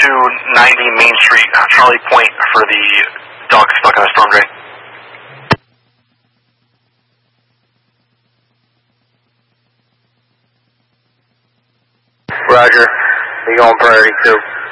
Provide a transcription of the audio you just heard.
9290 Main Street, Charlie Point for the dog stuck on a storm drain. Roger. You on priority 2.